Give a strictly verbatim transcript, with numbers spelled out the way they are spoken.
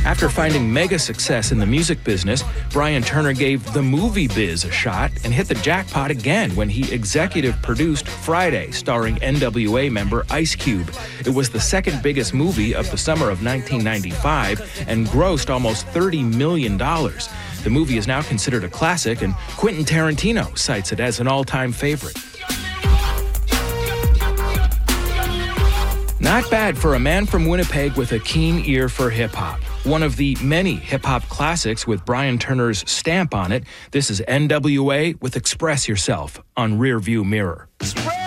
After finding mega success in the music business, Brian Turner gave the movie biz a shot and hit the jackpot again when he executive produced Friday, starring N W A member Ice Cube. It was the second biggest movie of the summer of nineteen ninety-five and grossed almost thirty million dollars. The movie is now considered a classic, and Quentin Tarantino cites it as an all-time favorite. Not bad for a man from Winnipeg with a keen ear for hip-hop. One of the many hip-hop classics with Brian Turner's stamp on it, this is N W A with Express Yourself on Rearview Mirror.